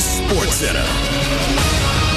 SportsCenter.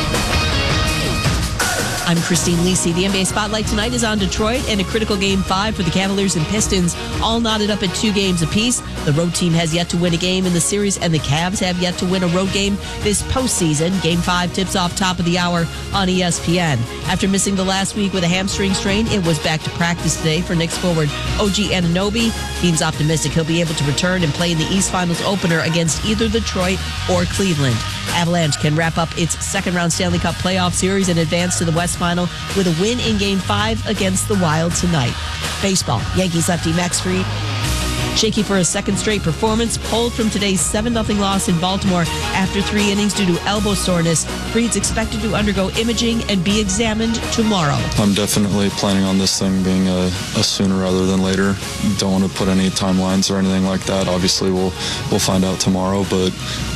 I'm Christine Lisi. The NBA Spotlight tonight is on Detroit and a critical Game 5 for the Cavaliers and Pistons, all knotted up at 2 games apiece. The road team has yet to win a game in the series, and the Cavs have yet to win a road game this postseason. Game 5 tips off top of the hour on ESPN. After missing the last week with a hamstring strain, it was back to practice today for Knicks forward OG Anunoby. Team's optimistic he'll be able to return and play in the East Finals opener against either Detroit or Cleveland. Avalanche can wrap up its second-round Stanley Cup playoff series and advance to the West Final with a win in Game 5 against the Wild tonight. Baseball, Yankees lefty Max Fried, shaky for a second straight performance, pulled from today's 7-0 loss in Baltimore after 3 innings due to elbow soreness. Fried's expected to undergo imaging and be examined tomorrow. I'm definitely planning on this thing being a sooner rather than later. Don't want to put any timelines or anything like that. Obviously, we'll find out tomorrow, but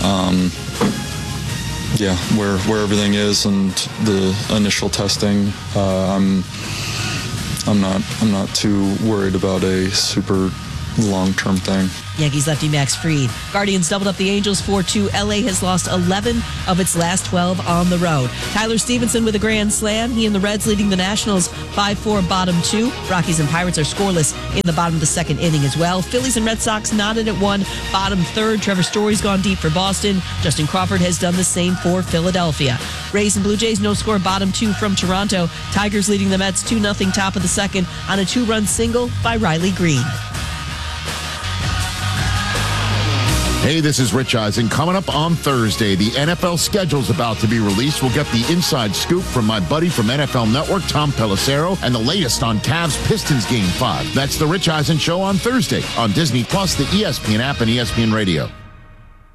yeah, where everything is and the initial testing, I'm not too worried about a super long-term thing. Yankees lefty Max Fried. Guardians doubled up the Angels 4-2. LA has lost 11 of its last 12 on the road. Tyler Stevenson with a grand slam. He and the Reds leading the Nationals 5-4 bottom 2. Rockies and Pirates are scoreless in the bottom of the second inning as well. Phillies and Red Sox knotted at 1 bottom 3rd. Trevor Story's gone deep for Boston. Justin Crawford has done the same for Philadelphia. Rays and Blue Jays no score bottom 2 from Toronto. Tigers leading the Mets 2-0 top of the second on a 2-run single by Riley Green. Hey, this is Rich Eisen. Coming up on Thursday, the NFL schedule's about to be released. We'll get the inside scoop from my buddy from NFL Network, Tom Pelissero, and the latest on Cavs-Pistons Game 5. That's the Rich Eisen Show on Thursday on Disney+, the ESPN app, and ESPN Radio.